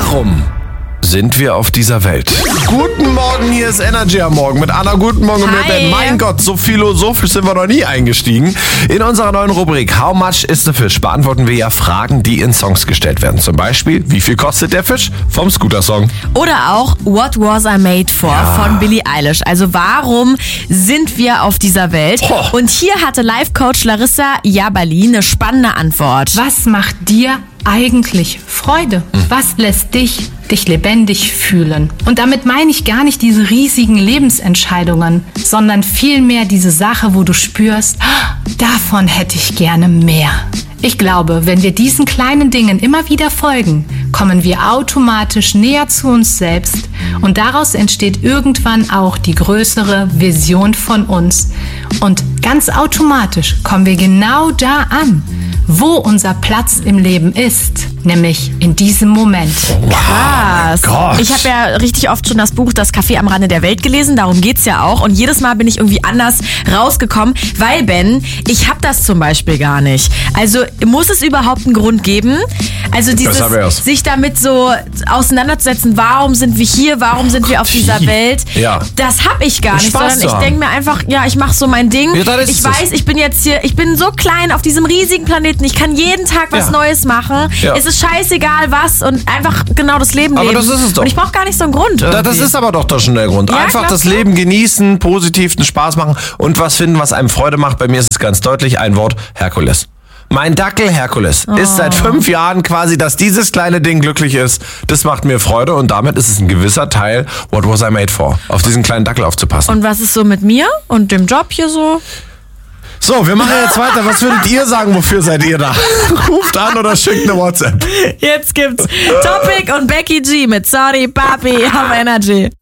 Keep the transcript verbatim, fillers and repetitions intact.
Warum sind wir auf dieser Welt? Guten Morgen, hier ist Energy am Morgen mit Anna. Guten Morgen und mir, Ben. Mein Gott, so philosophisch sind wir noch nie eingestiegen. In unserer neuen Rubrik How much is the fish beantworten wir ja Fragen, die in Songs gestellt werden. Zum Beispiel, wie viel kostet der Fisch vom Scooter-Song? Oder auch What Was I Made For Ja. von Billie Eilish. Also warum sind wir auf dieser Welt? Oh. Und hier hatte Life-Coach Larissa Jabali eine spannende Antwort. Was macht dir eigentlich Freude? Was lässt dich dich lebendig fühlen? Und damit meine ich gar nicht diese riesigen Lebensentscheidungen, sondern vielmehr diese Sache, wo du spürst, "Ah, davon hätte ich gerne mehr." Ich glaube, wenn wir diesen kleinen Dingen immer wieder folgen, kommen wir automatisch näher zu uns selbst und daraus entsteht irgendwann auch die größere Vision von uns. Und ganz automatisch kommen wir genau da an, wo unser Platz im Leben ist, nämlich in diesem Moment. Krass. Gott. Ich habe ja richtig oft schon das Buch Das Café am Rande der Welt gelesen, darum geht's ja auch. Und jedes Mal bin ich irgendwie anders rausgekommen, weil, Ben, ich habe das zum Beispiel gar nicht. Also muss es überhaupt einen Grund geben? Also Besser wär's. dieses, sich damit so auseinanderzusetzen, warum sind wir hier, warum sind wir auf dieser Wie? Welt, Ja. das habe ich gar nicht, Spaß sondern zu ich haben. denke mir einfach, ja, ich mache so mein Ding. Ja, dann ist ich es weiß, das. ich bin jetzt hier, ich bin so klein auf diesem riesigen Planeten, ich kann jeden Tag was Ja. Neues machen. Ja. Es ist scheißegal was und einfach genau das Leben Aber leben. das ist es doch. Und ich brauche gar nicht so einen Grund irgendwie. Da, das ist aber doch doch schon der Grund. Ja, Einfach glaubst das du? Leben genießen, positiv einen Spaß machen und was finden, was einem Freude macht. Bei mir ist es ganz deutlich ein Wort: Herkules. Mein Dackel Herkules ist seit fünf Jahren quasi, dass dieses kleine Ding glücklich ist. Das macht mir Freude und damit ist es ein gewisser Teil, what was I made for, auf diesen kleinen Dackel aufzupassen. Und was ist so mit mir und dem Job hier so? So, wir machen jetzt weiter. Was würdet ihr sagen, wofür seid ihr da? Ruft an oder schickt eine WhatsApp. Jetzt gibt's Topic und Becky G mit Sorry Papi auf Energy.